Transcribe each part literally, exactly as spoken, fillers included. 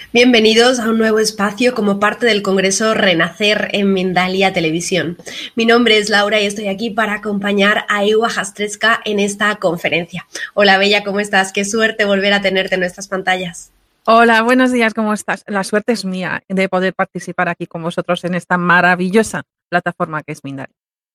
Bienvenidos a un nuevo espacio como parte del Congreso Renacer en Mindalia Televisión. Mi nombre es Laura y estoy aquí para acompañar a Iwa Jastreska en esta conferencia. Hola Bella, ¿cómo estás? Qué suerte volver a tenerte en nuestras pantallas. Hola, buenos días, ¿cómo estás? La suerte es mía de poder participar aquí con vosotros en esta maravillosa plataforma que es Mindalia.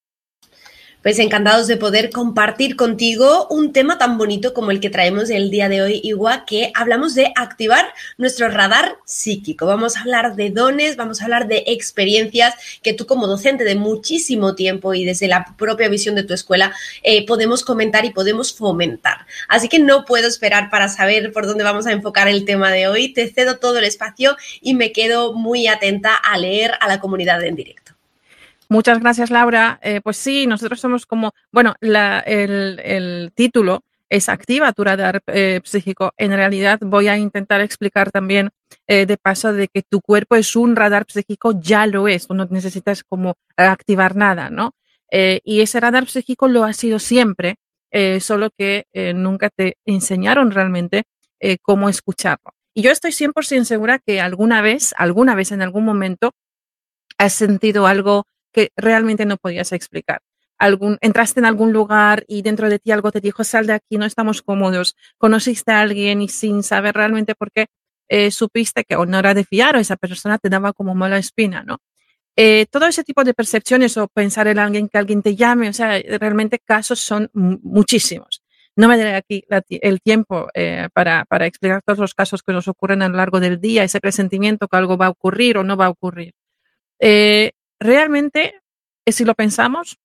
Pues encantados de poder compartir contigo un tema tan bonito como el que traemos el día de hoy, Iwa, que hablamos de activar nuestro radar psíquico. Vamos a hablar de dones, vamos a hablar de experiencias que tú como docente de muchísimo tiempo y desde la propia visión de tu escuela eh, podemos comentar y podemos fomentar. Así que no puedo esperar para saber por dónde vamos a enfocar el tema de hoy. Te cedo todo el espacio y me quedo muy atenta a leer a la comunidad en directo. Muchas gracias, Laura. Eh, pues sí, nosotros somos como, bueno, la, el, el título es Activa tu radar eh, psíquico. En realidad voy a intentar explicar también eh, de paso de que tu cuerpo es un radar psíquico, ya lo es, tú no necesitas como activar nada, ¿no? Eh, y ese radar psíquico lo ha sido siempre, eh, solo que eh, nunca te enseñaron realmente eh, cómo escucharlo. Y yo estoy cien por ciento segura que alguna vez, alguna vez en algún momento, has sentido algo que realmente no podías explicar. Algún, entraste en algún lugar y dentro de ti algo te dijo, sal de aquí, no estamos cómodos. Conociste a alguien y sin saber realmente por qué eh, supiste que o no era de fiar o esa persona te daba como mala espina, ¿no? Eh, todo ese tipo de percepciones o pensar en alguien que alguien te llame, o sea, realmente casos son muchísimos. No me daré aquí la, el tiempo eh, para, para explicar todos los casos que nos ocurren a lo largo del día, ese presentimiento que algo va a ocurrir o no va a ocurrir. Eh, realmente, eh, si lo pensamos,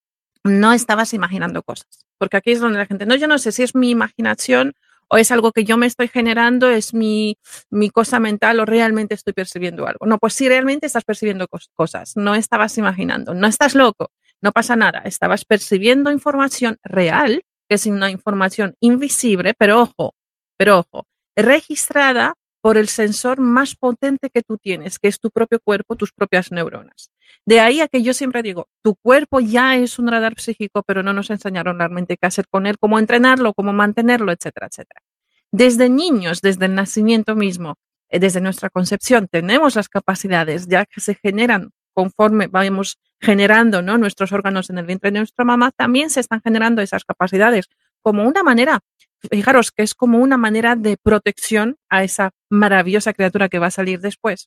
no estabas imaginando cosas, porque aquí es donde la gente, no, yo no sé si es mi imaginación o es algo que yo me estoy generando, es mi, mi cosa mental o realmente estoy percibiendo algo. No, pues sí, realmente estás percibiendo cos cosas, no estabas imaginando, no estás loco, no pasa nada, estabas percibiendo información real, que es una información invisible, pero ojo, pero ojo, registrada por el sensor más potente que tú tienes, que es tu propio cuerpo, tus propias neuronas. De ahí a que yo siempre digo, tu cuerpo ya es un radar psíquico, pero no nos enseñaron realmente qué hacer con él, cómo entrenarlo, cómo mantenerlo, etcétera, etcétera. Desde niños, desde el nacimiento mismo, eh, desde nuestra concepción, tenemos las capacidades ya que se generan conforme vamos generando, ¿no?, nuestros órganos en el vientre de nuestra mamá, también se están generando esas capacidades como una manera, fijaros que es como una manera de protección a esa maravillosa criatura que va a salir después.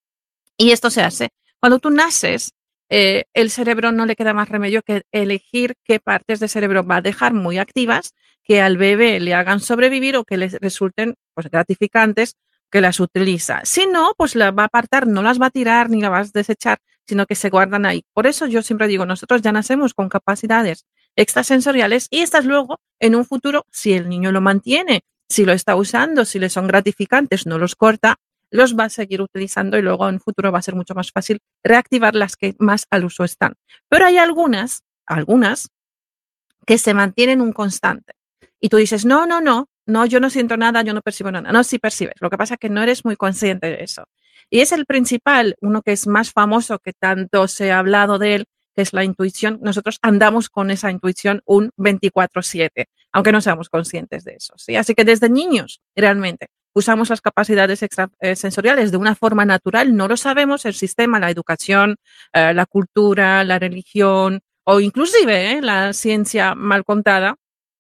Y esto se hace cuando tú naces, eh, el cerebro no le queda más remedio que elegir qué partes del cerebro va a dejar muy activas, que al bebé le hagan sobrevivir o que les resulten pues, gratificantes, que las utiliza. Si no, pues la va a apartar, no las va a tirar ni las va a desechar, sino que se guardan ahí. Por eso yo siempre digo, nosotros ya nacemos con capacidades extrasensoriales y estas luego, en un futuro, si el niño lo mantiene, si lo está usando, si le son gratificantes, no los corta, los va a seguir utilizando y luego en futuro va a ser mucho más fácil reactivar las que más al uso están. Pero hay algunas, algunas que se mantienen un constante. Y tú dices, no, no, no, no, yo no siento nada, yo no percibo nada. No, sí percibes. Lo que pasa es que no eres muy consciente de eso. Y es el principal, uno que es más famoso, que tanto se ha hablado de él, que es la intuición. Nosotros andamos con esa intuición un veinticuatro siete, aunque no seamos conscientes de eso. ¿sí? Así que desde niños, realmente, usamos las capacidades extrasensoriales de una forma natural, no lo sabemos, el sistema, la educación, eh, la cultura, la religión o inclusive eh, la ciencia mal contada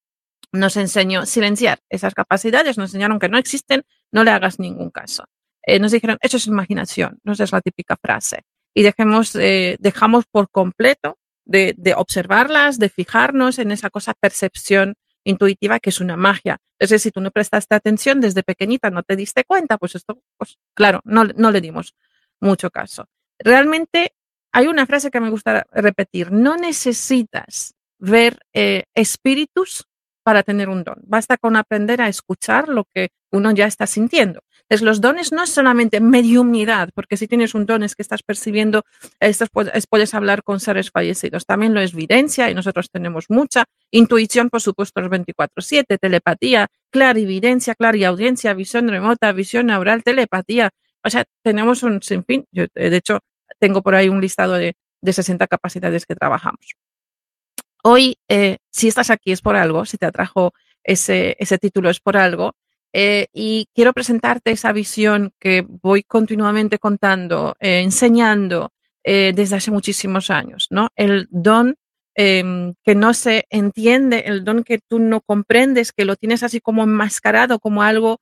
nos enseñó a silenciar esas capacidades, nos enseñaron que no existen, no le hagas ningún caso. Eh, nos dijeron, eso es imaginación, no es la típica frase. Y dejemos, eh, dejamos por completo de, de observarlas, de fijarnos en esa cosa percepción intuitiva que es una magia. Entonces, si tú no prestaste atención desde pequeñita, no te diste cuenta, pues esto, pues claro, no, no le dimos mucho caso. Realmente hay una frase que me gusta repetir, no necesitas ver eh, espíritus para tener un don. Basta con aprender a escuchar lo que uno ya está sintiendo. Entonces, los dones no es solamente mediumnidad, porque si tienes un don es que estás percibiendo, estás, puedes, puedes hablar con seres fallecidos. También lo es evidencia y nosotros tenemos mucha. Intuición, por supuesto, es veinticuatro siete, telepatía, clarividencia, clariaudiencia, visión remota, visión neural, telepatía. O sea, tenemos un sinfín. Yo, de hecho, tengo por ahí un listado de, de sesenta capacidades que trabajamos. Hoy, eh, si estás aquí es por algo, si te atrajo ese, ese título es por algo, Eh, y quiero presentarte esa visión que voy continuamente contando, eh, enseñando eh, desde hace muchísimos años, ¿no? El don eh, que no se entiende, el don que tú no comprendes, que lo tienes así como enmascarado, como algo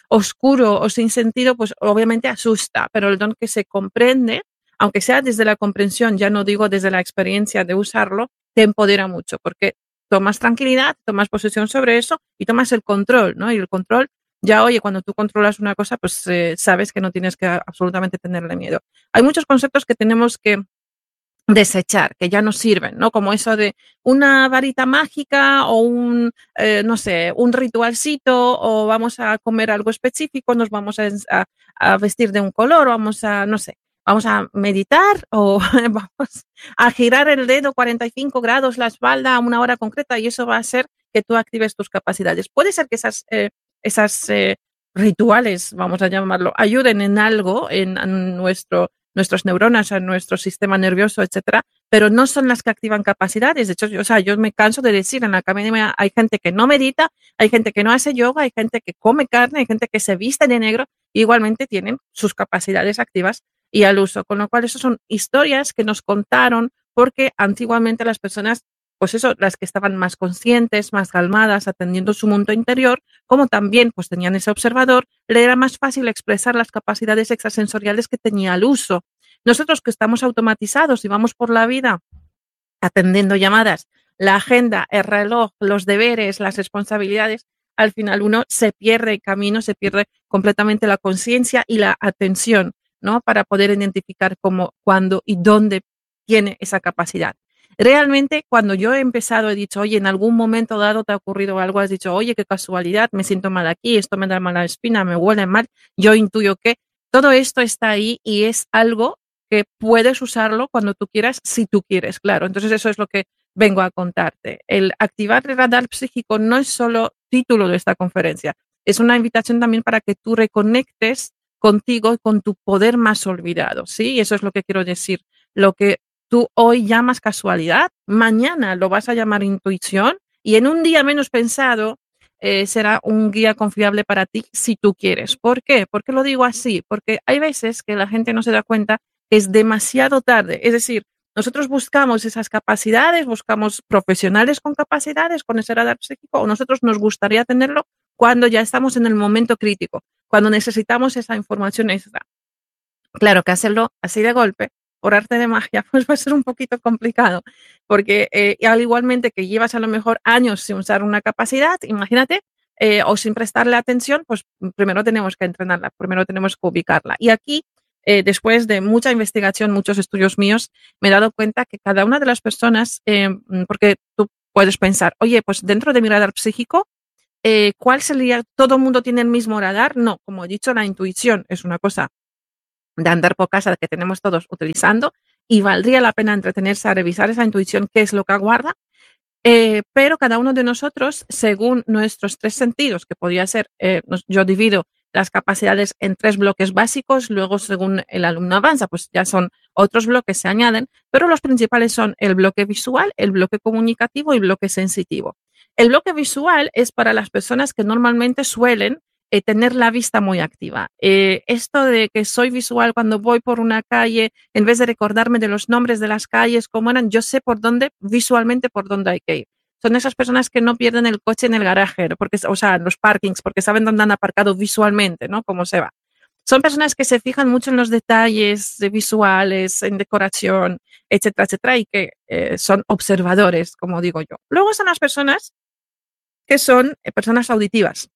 oscuro o sin sentido, pues obviamente asusta, pero el don que se comprende, aunque sea desde la comprensión, ya no digo desde la experiencia de usarlo, te empodera mucho, porque tomas tranquilidad, tomas posesión sobre eso y tomas el control, ¿no? Y el control, ya oye, cuando tú controlas una cosa, pues eh, sabes que no tienes que absolutamente tenerle miedo. Hay muchos conceptos que tenemos que desechar, que ya no sirven, ¿no? Como eso de una varita mágica o un, eh, no sé, un ritualcito, o vamos a comer algo específico, nos vamos a, a, a vestir de un color, o vamos a, no sé, vamos a meditar o vamos a girar el dedo cuarenta y cinco grados la espalda a una hora concreta, y eso va a hacer que tú actives tus capacidades. Puede ser que esas, eh, esas eh, rituales, vamos a llamarlo, ayuden en algo en, en nuestro nuestras neuronas, a nuestro sistema nervioso, etcétera, pero no son las que activan capacidades. De hecho, yo, o sea, yo me canso de decir, en la academia hay gente que no medita, hay gente que no hace yoga, hay gente que come carne, hay gente que se viste de negro, y igualmente tienen sus capacidades activas y al uso. Con lo cual, eso son historias que nos contaron porque antiguamente las personas, pues eso, las que estaban más conscientes, más calmadas, atendiendo su mundo interior, como también pues tenían ese observador, le era más fácil expresar las capacidades extrasensoriales que tenía al uso. Nosotros que estamos automatizados y vamos por la vida atendiendo llamadas, la agenda, el reloj, los deberes, las responsabilidades, al final uno se pierde el camino, se pierde completamente la conciencia y la atención, ¿no? Para poder identificar cómo, cuándo y dónde tiene esa capacidad. Realmente, cuando yo he empezado, he dicho, oye, en algún momento dado te ha ocurrido algo, has dicho, oye, qué casualidad, me siento mal aquí, esto me da mala espina, me huele mal, yo intuyo que todo esto está ahí y es algo que puedes usarlo cuando tú quieras, si tú quieres, claro. Entonces, eso es lo que vengo a contarte. El activar el radar psíquico no es solo título de esta conferencia, es una invitación también para que tú reconectes contigo y con tu poder más olvidado, ¿sí? Y eso es lo que quiero decir. Lo que tú hoy llamas casualidad, mañana lo vas a llamar intuición, y en un día menos pensado eh, será un guía confiable para ti si tú quieres. ¿Por qué? ¿Por qué lo digo así? Porque hay veces que la gente no se da cuenta que es demasiado tarde. Es decir, nosotros buscamos esas capacidades, buscamos profesionales con capacidades, con ese radar psíquico, o nosotros nos gustaría tenerlo cuando ya estamos en el momento crítico, cuando necesitamos esa información extra. Claro que hacerlo así de golpe, por arte de magia, pues va a ser un poquito complicado, porque eh, al igualmente que llevas a lo mejor años sin usar una capacidad, imagínate, eh, o sin prestarle atención, pues primero tenemos que entrenarla, primero tenemos que ubicarla. Y aquí, eh, después de mucha investigación, muchos estudios míos, me he dado cuenta que cada una de las personas, eh, porque tú puedes pensar, oye, pues dentro de mi radar psíquico, eh, ¿cuál sería? ¿Todo el mundo tiene el mismo radar? No, como he dicho, la intuición es una cosa de andar por casa que tenemos todos utilizando, y valdría la pena entretenerse a revisar esa intuición, qué es lo que aguarda, eh, pero cada uno de nosotros, según nuestros tres sentidos, que podría ser, eh, yo divido las capacidades en tres bloques básicos, luego según el alumno avanza, pues ya son otros bloques, se añaden, pero los principales son el bloque visual, el bloque comunicativo y el bloque sensitivo. El bloque visual es para las personas que normalmente suelen Eh, tener la vista muy activa. Eh, esto de que soy visual cuando voy por una calle, en vez de recordarme de los nombres de las calles, cómo eran, yo sé por dónde, visualmente por dónde hay que ir. Son esas personas que no pierden el coche en el garaje, porque, o sea, en los parkings, porque saben dónde han aparcado visualmente, ¿no? Cómo se va. Son personas que se fijan mucho en los detalles de visuales, en decoración, etcétera, etcétera, y que eh, son observadores, como digo yo. Luego están las personas que son eh, personas auditivas.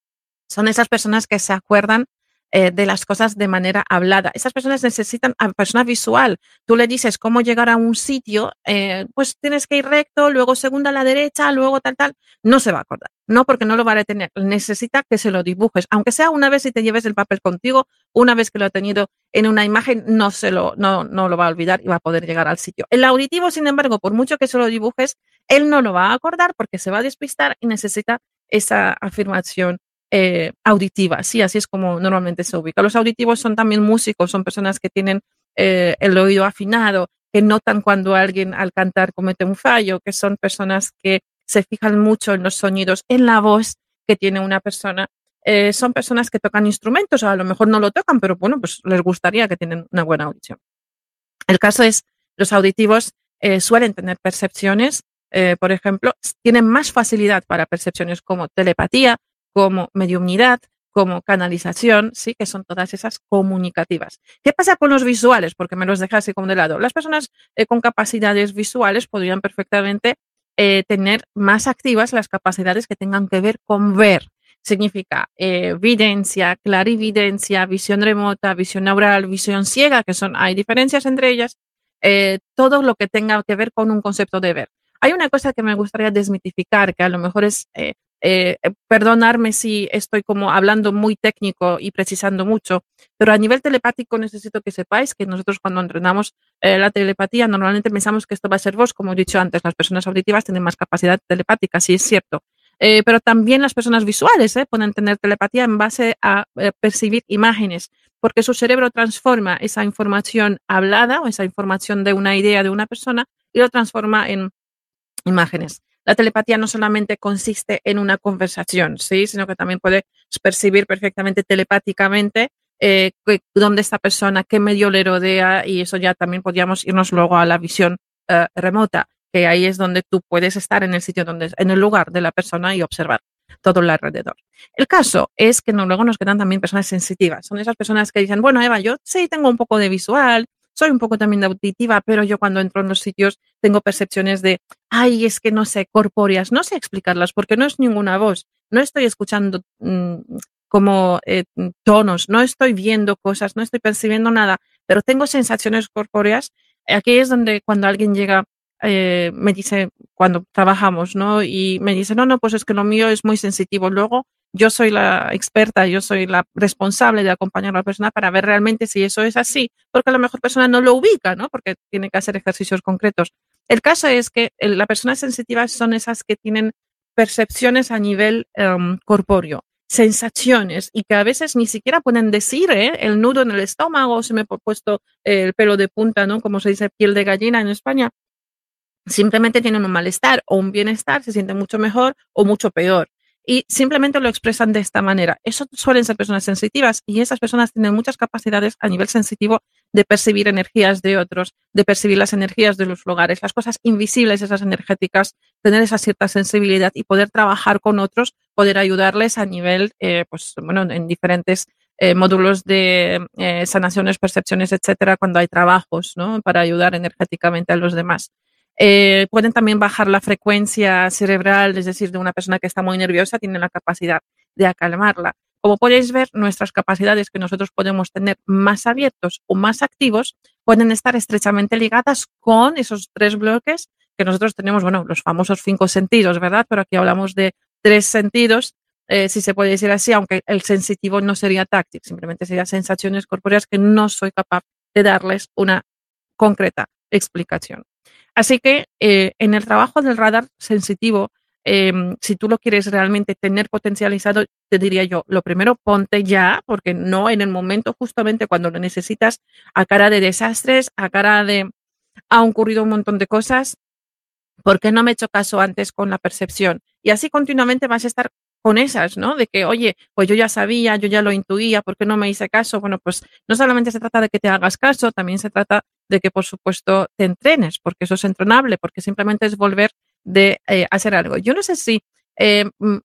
Son esas personas que se acuerdan eh, de las cosas de manera hablada. Esas personas necesitan a persona visual. Tú le dices cómo llegar a un sitio, eh, pues tienes que ir recto, luego segunda a la derecha, luego tal, tal. No se va a acordar. No, porque no lo va a retener. Necesita que se lo dibujes. Aunque sea una vez y te lleves el papel contigo, una vez que lo ha tenido en una imagen, no, se lo, no, no lo va a olvidar y va a poder llegar al sitio. El auditivo, sin embargo, por mucho que se lo dibujes, él no lo va a acordar porque se va a despistar y necesita esa afirmación Eh, auditiva, sí, así es como normalmente se ubica. Los auditivos son también músicos, son personas que tienen eh, el oído afinado, que notan cuando alguien al cantar comete un fallo, que son personas que se fijan mucho en los sonidos, en la voz que tiene una persona, eh, son personas que tocan instrumentos, o a lo mejor no lo tocan, pero bueno, pues les gustaría que tienen una buena audición. El caso es, los auditivos eh, suelen tener percepciones, eh, por ejemplo, tienen más facilidad para percepciones como telepatía, como mediumnidad, como canalización, sí, que son todas esas comunicativas. ¿Qué pasa con los visuales? Porque me los deja así como de lado. Las personas eh, con capacidades visuales podrían perfectamente eh, tener más activas las capacidades que tengan que ver con ver. Significa eh, videncia, clarividencia, visión remota, visión aural, visión ciega, que son, hay diferencias entre ellas, eh, todo lo que tenga que ver con un concepto de ver. Hay una cosa que me gustaría desmitificar, que a lo mejor es, eh, eh, perdonarme si estoy como hablando muy técnico y precisando mucho, pero a nivel telepático necesito que sepáis que nosotros cuando entrenamos eh, la telepatía normalmente pensamos que esto va a ser vos, como he dicho antes, las personas auditivas tienen más capacidad telepática, sí es cierto. Eh, pero también las personas visuales eh, pueden tener telepatía en base a eh, percibir imágenes, porque su cerebro transforma esa información hablada o esa información de una idea de una persona y lo transforma en imágenes. La telepatía no solamente consiste en una conversación, ¿sí? Sino que también puede percibir perfectamente telepáticamente eh, dónde está persona, qué medio le rodea, y eso ya también podríamos irnos luego a la visión eh, remota, que ahí es donde tú puedes estar en el sitio, donde, en el lugar de la persona y observar todo el alrededor. El caso es que no, luego nos quedan también personas sensitivas. Son esas personas que dicen, bueno, Eva, yo sí tengo un poco de visual, soy un poco también de auditiva, pero yo cuando entro en los sitios tengo percepciones de, ay, es que no sé, corpóreas, no sé explicarlas porque no es ninguna voz, no estoy escuchando mmm, como eh, tonos, no estoy viendo cosas, no estoy percibiendo nada, pero tengo sensaciones corpóreas. Aquí es donde cuando alguien llega, eh, me dice, cuando trabajamos, ¿no? Y me dice, no, no, pues es que lo mío es muy sensitivo. Luego yo soy la experta, yo soy la responsable de acompañar a la persona para ver realmente si eso es así, porque a lo mejor la persona no lo ubica, ¿no? Porque tiene que hacer ejercicios concretos. El caso es que las personas sensitivas son esas que tienen percepciones a nivel um, corpóreo, sensaciones, y que a veces ni siquiera pueden decir, ¿eh? El nudo en el estómago, se me ha puesto eh, el pelo de punta, ¿no? Como se dice, piel de gallina en España. Simplemente tienen un malestar o un bienestar, se sienten mucho mejor o mucho peor. Y simplemente lo expresan de esta manera. Eso suelen ser personas sensitivas, y esas personas tienen muchas capacidades a nivel sensitivo de percibir energías de otros, de percibir las energías de los lugares, las cosas invisibles, esas energéticas, tener esa cierta sensibilidad y poder trabajar con otros, poder ayudarles a nivel, eh, pues bueno, en diferentes eh, módulos de eh, sanaciones, percepciones, etcétera, cuando hay trabajos, ¿no? Para ayudar energéticamente a los demás. Eh, pueden también bajar la frecuencia cerebral, es decir, de una persona que está muy nerviosa, tienen la capacidad de acalmarla. Como podéis ver, nuestras capacidades que nosotros podemos tener más abiertos o más activos pueden estar estrechamente ligadas con esos tres bloques que nosotros tenemos, bueno, los famosos cinco sentidos, ¿verdad? Pero aquí hablamos de tres sentidos, eh, si se puede decir así, aunque el sensitivo no sería táctil, simplemente serían sensaciones corpóreas que no soy capaz de darles una concreta explicación. Así que eh, en el trabajo del radar sensitivo, eh, si tú lo quieres realmente tener potencializado, te diría yo, lo primero, ponte ya, porque no en el momento justamente cuando lo necesitas, a cara de desastres, a cara de ha ocurrido un montón de cosas, ¿por qué no me he hecho caso antes con la percepción? Y así continuamente vas a estar con esas, ¿no? De que, oye, pues yo ya sabía, yo ya lo intuía, ¿por qué no me hice caso? Bueno, pues no solamente se trata de que te hagas caso, también se trata de que, por supuesto, te entrenes, porque eso es entrenable, porque simplemente es volver de eh, hacer algo. Yo no sé si, eh,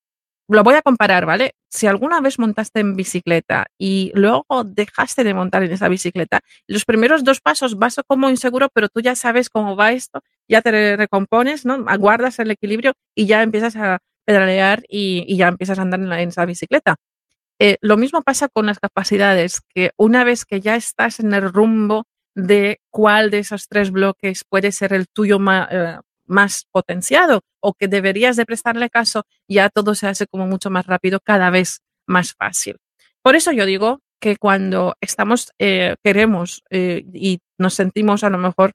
lo voy a comparar, ¿vale? Si alguna vez montaste en bicicleta y luego dejaste de montar en esa bicicleta, los primeros dos pasos vas como inseguro, pero tú ya sabes cómo va esto, ya te recompones, ¿no? Aguardas el equilibrio y ya empiezas a pedalear y, y ya empiezas a andar en, la, en esa bicicleta. Eh, lo mismo pasa con las capacidades, que una vez que ya estás en el rumbo de cuál de esos tres bloques puede ser el tuyo más, eh, más potenciado o que deberías de prestarle caso, ya todo se hace como mucho más rápido, cada vez más fácil. Por eso yo digo que cuando estamos, eh, queremos eh, y nos sentimos a lo mejor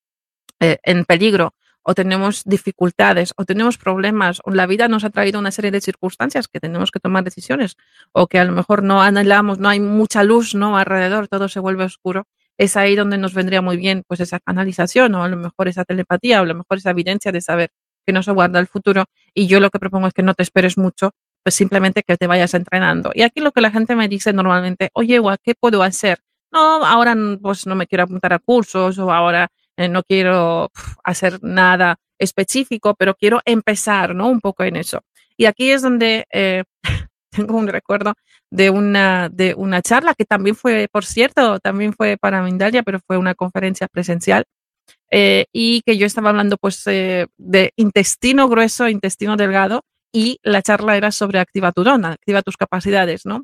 eh, en peligro, o tenemos dificultades, o tenemos problemas, o la vida nos ha traído una serie de circunstancias que tenemos que tomar decisiones, o que a lo mejor no anhelamos, no hay mucha luz, ¿no? Alrededor, todo se vuelve oscuro. Es ahí donde nos vendría muy bien pues esa canalización, o a lo mejor esa telepatía, o a lo mejor esa evidencia de saber que no se guarda el futuro. Y yo lo que propongo es que no te esperes mucho, pues simplemente que te vayas entrenando. Y aquí lo que la gente me dice normalmente, oye, Ewa, ¿qué puedo hacer? No, ahora pues no me quiero apuntar a cursos o ahora eh, no quiero pf, hacer nada específico, pero quiero empezar, ¿no? Un poco en eso. Y aquí es donde eh, tengo un recuerdo de una, de una charla que también fue, por cierto, también fue para Mindalia, pero fue una conferencia presencial eh, y que yo estaba hablando pues eh, de intestino grueso, intestino delgado y la charla era sobre activa tu don, activa tus capacidades, ¿no?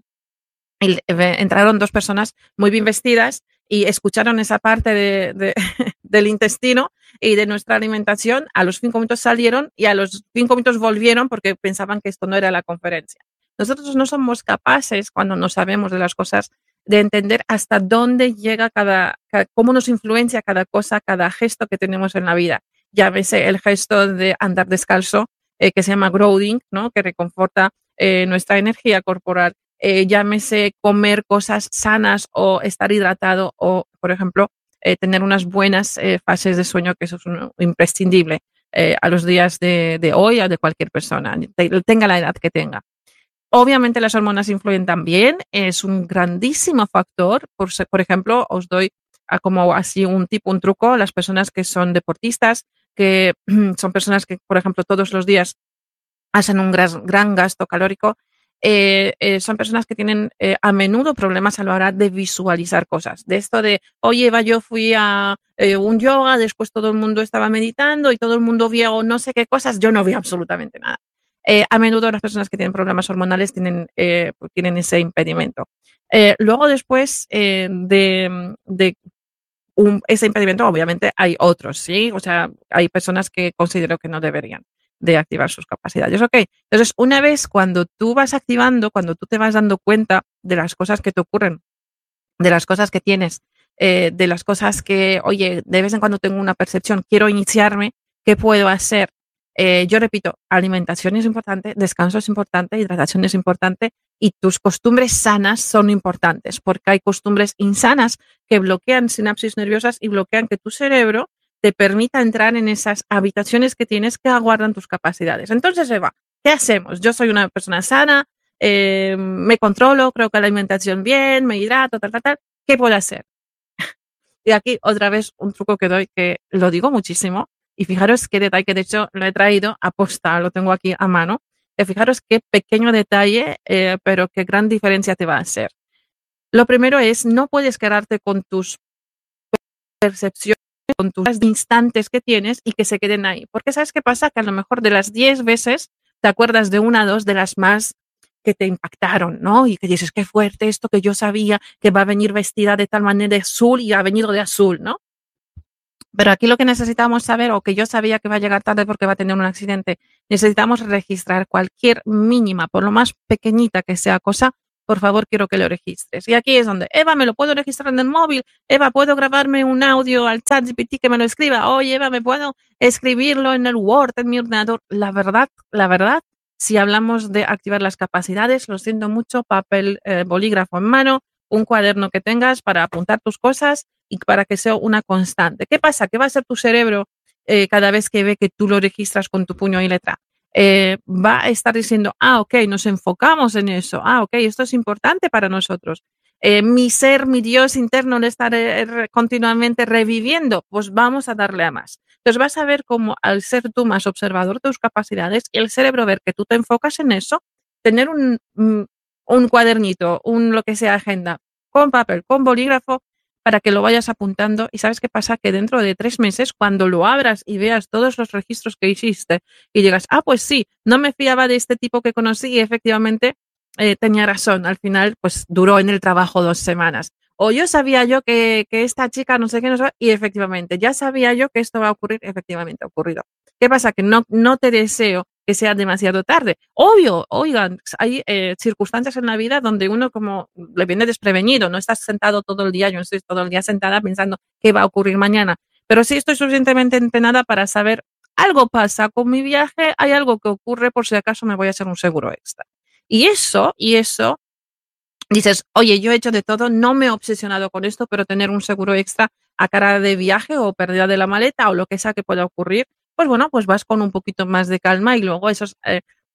Y eh, entraron dos personas muy bien vestidas y escucharon esa parte de, de, del intestino y de nuestra alimentación. A los cinco minutos salieron y a los cinco minutos volvieron porque pensaban que esto no era la conferencia. Nosotros no somos capaces, cuando no sabemos de las cosas, de entender hasta dónde llega cada, cada cómo nos influencia cada cosa, cada gesto que tenemos en la vida. Llámese el gesto de andar descalzo, eh, que se llama grounding, ¿no? Que reconforta eh, nuestra energía corporal. Eh, llámese comer cosas sanas o estar hidratado o, por ejemplo, eh, tener unas buenas eh, fases de sueño, que eso es un, imprescindible eh, a los días de, de hoy o de cualquier persona, tenga la edad que tenga. Obviamente las hormonas influyen también, es un grandísimo factor. Por, por ejemplo, os doy a como así un tipo, un truco, las personas que son deportistas, que son personas que, por ejemplo, todos los días hacen un gran, gran gasto calórico, eh, eh, son personas que tienen eh, a menudo problemas a la hora de visualizar cosas. De esto de, oye, Eva, yo fui a eh, un yoga, después todo el mundo estaba meditando y todo el mundo vio no sé qué cosas, yo no vi absolutamente nada. Eh, a menudo las personas que tienen problemas hormonales tienen, eh, tienen ese impedimento. Eh, luego después eh, de, de un, ese impedimento, obviamente hay otros, ¿sí? O sea, hay personas que considero que no deberían de activar sus capacidades. Ok, entonces una vez cuando tú vas activando, cuando tú te vas dando cuenta de las cosas que te ocurren, de las cosas que tienes, eh, de las cosas que, oye, de vez en cuando tengo una percepción, quiero iniciarme, ¿qué puedo hacer? Eh, yo repito, alimentación es importante, descanso es importante, hidratación es importante y tus costumbres sanas son importantes porque hay costumbres insanas que bloquean sinapsis nerviosas y bloquean que tu cerebro te permita entrar en esas habitaciones que tienes que aguardan tus capacidades. Entonces, Eva, ¿qué hacemos? Yo soy una persona sana, eh, me controlo, creo que la alimentación bien, me hidrato, tal, tal, tal. ¿Qué puedo hacer? Y aquí otra vez un truco que doy, que lo digo muchísimo, y fijaros qué detalle, que de hecho lo he traído a posta, lo tengo aquí a mano, y fijaros qué pequeño detalle, eh, pero qué gran diferencia te va a hacer. Lo primero es, no puedes quedarte con tus percepciones, con tus instantes que tienes y que se queden ahí. Porque ¿sabes qué pasa? Que a lo mejor de las diez veces te acuerdas de una o dos de las más que te impactaron, ¿no? Y que dices, qué fuerte esto, que yo sabía que va a venir vestida de tal manera de azul y ha venido de azul, ¿no? Pero aquí lo que necesitamos saber, o que yo sabía que va a llegar tarde porque va a tener un accidente, necesitamos registrar cualquier mínima, por lo más pequeñita que sea cosa, por favor, quiero que lo registres. Y aquí es donde, Eva, ¿me lo puedo registrar en el móvil? Eva, ¿puedo grabarme un audio al chat G P T que me lo escriba? Oye, Eva, ¿me puedo escribirlo en el Word, en mi ordenador? La verdad, la verdad, si hablamos de activar las capacidades, lo siento mucho, papel, eh, bolígrafo en mano, un cuaderno que tengas para apuntar tus cosas y para que sea una constante. ¿Qué pasa? ¿Qué va a hacer tu cerebro eh, cada vez que ve que tú lo registras con tu puño y letra? Eh, va a estar diciendo, ah, ok, nos enfocamos en eso, ah, ok, esto es importante para nosotros. Eh, mi ser, mi Dios interno le está re continuamente reviviendo, pues vamos a darle a más. Entonces vas a ver cómo al ser tú más observador de tus capacidades y el cerebro ver que tú te enfocas en eso, tener un, un cuadernito, un lo que sea agenda, con papel, con bolígrafo, para que lo vayas apuntando. Y ¿sabes qué pasa? Que dentro de tres meses, cuando lo abras y veas todos los registros que hiciste y digas, ah, pues sí, no me fiaba de este tipo que conocí y efectivamente eh, tenía razón. Al final, pues duró en el trabajo dos semanas. O yo sabía yo que, que esta chica no sé qué, no sé, y efectivamente, ya sabía yo que esto va a ocurrir, efectivamente ha ocurrido. ¿Qué pasa? Que no, no te deseo que sea demasiado tarde. Obvio, oigan, hay eh, circunstancias en la vida donde uno como le viene desprevenido, no estás sentado todo el día, yo no estoy todo el día sentada pensando qué va a ocurrir mañana, pero sí estoy suficientemente entrenada para saber algo pasa con mi viaje, hay algo que ocurre, por si acaso me voy a hacer un seguro extra. Y eso, y eso, dices, oye, yo he hecho de todo, no me he obsesionado con esto, pero tener un seguro extra a cara de viaje o pérdida de la maleta o lo que sea que pueda ocurrir, pues bueno, pues vas con un poquito más de calma y luego esos, eh,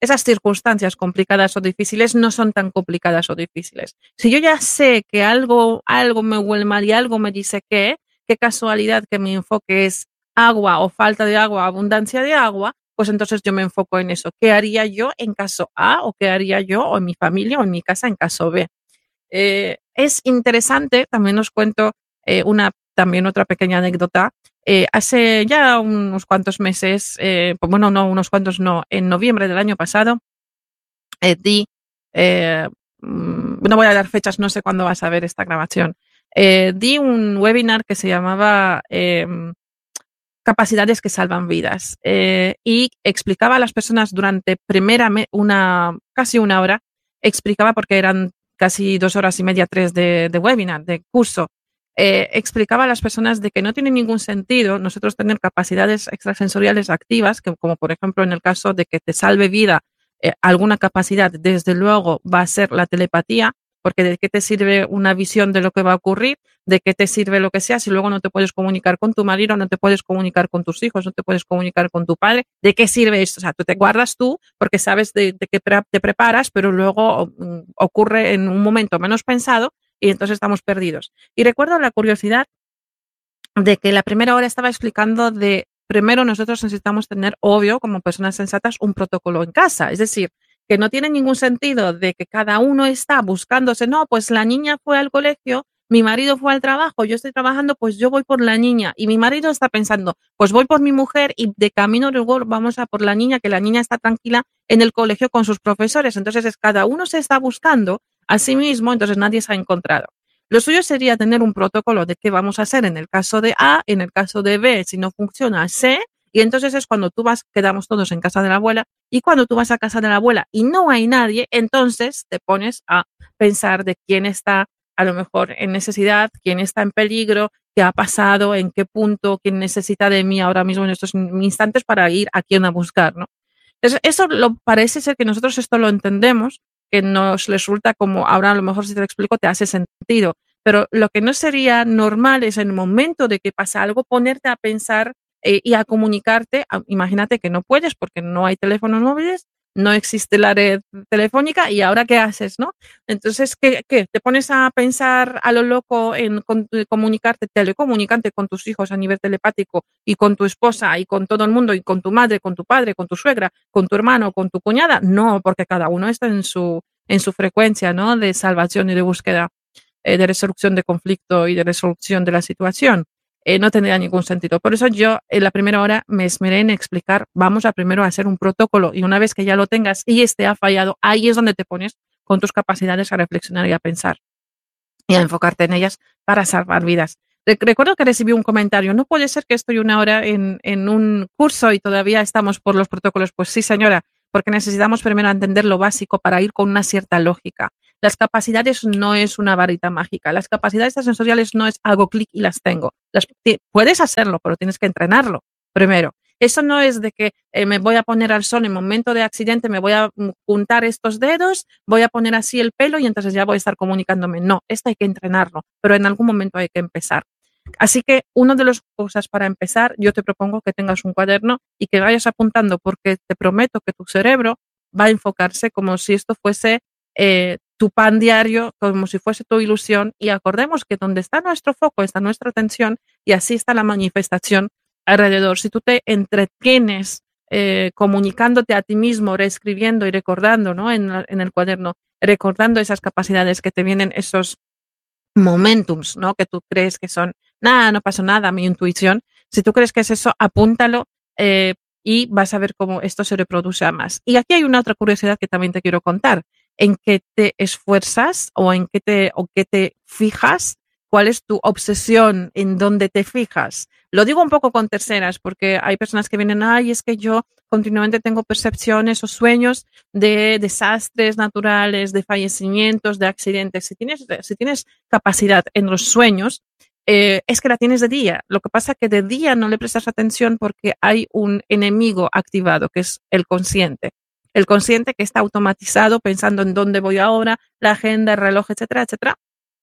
esas circunstancias complicadas o difíciles no son tan complicadas o difíciles. Si yo ya sé que algo, algo me huele mal y algo me dice que, qué casualidad que mi enfoque es agua o falta de agua, abundancia de agua, pues entonces yo me enfoco en eso. ¿Qué haría yo en caso A o qué haría yo o en mi familia o en mi casa en caso B? Eh, es interesante, también os cuento eh, una, también otra pequeña anécdota. Eh, hace ya unos cuantos meses, eh, pues bueno, no, unos cuantos no, en noviembre del año pasado, eh, di, eh, no voy a dar fechas, no sé cuándo vas a ver esta grabación, eh, di un webinar que se llamaba eh, Capacidades que salvan vidas eh, y explicaba a las personas durante primera, una, casi una hora, explicaba porque eran casi dos horas y media, tres de, de webinar, de curso, eh, explicaba a las personas de que no tiene ningún sentido nosotros tener capacidades extrasensoriales activas, que, como por ejemplo en el caso de que te salve vida, eh, alguna capacidad, desde luego va a ser la telepatía, porque de qué te sirve una visión de lo que va a ocurrir, de qué te sirve lo que sea, si luego no te puedes comunicar con tu marido, no te puedes comunicar con tus hijos, no te puedes comunicar con tu padre, ¿de qué sirve esto? O sea, tú te guardas tú porque sabes de, de qué te preparas, pero luego um, ocurre en un momento menos pensado y entonces estamos perdidos. Y recuerdo la curiosidad de que la primera hora estaba explicando de, primero nosotros necesitamos tener, obvio, como personas sensatas, un protocolo en casa, es decir, que no tiene ningún sentido de que cada uno está buscándose, no, pues la niña fue al colegio, mi marido fue al trabajo, yo estoy trabajando, pues yo voy por la niña y mi marido está pensando, pues voy por mi mujer y de camino luego vamos a por la niña, que la niña está tranquila en el colegio con sus profesores. Entonces es, cada uno se está buscando a sí mismo, entonces nadie se ha encontrado. Lo suyo sería tener un protocolo de qué vamos a hacer en el caso de A, en el caso de B, si no funciona C, y entonces es cuando tú vas, quedamos todos en casa de la abuela, y cuando tú vas a casa de la abuela y no hay nadie, entonces te pones a pensar de quién está a lo mejor en necesidad, quién está en peligro, qué ha pasado, en qué punto, quién necesita de mí ahora mismo en estos instantes para ir a quién a buscar, ¿no? Entonces, eso lo, parece ser que nosotros esto lo entendemos, que nos resulta como, ahora a lo mejor si te lo explico te hace sentido, pero lo que no sería normal es en el momento de que pasa algo ponerte a pensar eh, y a comunicarte. A, imagínate que no puedes porque no hay teléfonos móviles, no existe la red telefónica y ahora ¿qué haces, no? Entonces, ¿qué? qué? ¿Te pones a pensar a lo loco en con, comunicarte, telecomunicante con tus hijos a nivel telepático y con tu esposa y con todo el mundo y con tu madre, con tu padre, con tu suegra, con tu hermano, con tu cuñada? No, porque cada uno está en su, en su frecuencia, ¿no? De salvación y de búsqueda, eh, de resolución de conflicto y de resolución de la situación. Eh, no tendría ningún sentido. Por eso yo en la primera hora me esmeré en explicar, vamos a primero a hacer un protocolo y una vez que ya lo tengas y este ha fallado, ahí es donde te pones con tus capacidades a reflexionar y a pensar y a enfocarte en ellas para salvar vidas. Recuerdo que recibí un comentario, no puede ser que estoy una hora en, en un curso y todavía estamos por los protocolos. Pues sí, señora, porque necesitamos primero entender lo básico para ir con una cierta lógica. Las capacidades no es una varita mágica. Las capacidades sensoriales no es hago clic y las tengo. Las, puedes hacerlo, pero tienes que entrenarlo primero. Eso no es de que eh, me voy a poner al sol en momento de accidente, me voy a juntar estos dedos, voy a poner así el pelo y entonces ya voy a estar comunicándome. No, esto hay que entrenarlo, pero en algún momento hay que empezar. Así que una de las cosas para empezar, yo te propongo que tengas un cuaderno y que vayas apuntando, porque te prometo que tu cerebro va a enfocarse como si esto fuese eh, tu pan diario, como si fuese tu ilusión, y acordemos que donde está nuestro foco está nuestra atención y así está la manifestación alrededor. Si tú te entretienes eh, comunicándote a ti mismo, reescribiendo y recordando, ¿no? en, en el cuaderno, recordando esas capacidades que te vienen, esos momentums, ¿no? Que tú crees que son, nada, no pasó nada, mi intuición. Si tú crees que es eso, apúntalo eh, y vas a ver cómo esto se reproduce a más. Y aquí hay una otra curiosidad que también te quiero contar. ¿En qué te esfuerzas o en qué te, o qué te fijas? ¿Cuál es tu obsesión? ¿En dónde te fijas? Lo digo un poco con terceras porque hay personas que vienen, ay, es que yo continuamente tengo percepciones o sueños de desastres naturales, de fallecimientos, de accidentes. Si tienes, si tienes capacidad en los sueños, eh, es que la tienes de día. Lo que pasa es que de día no le prestas atención porque hay un enemigo activado, que es el consciente. El consciente que está automatizado pensando en dónde voy ahora, la agenda, el reloj, etcétera, etcétera.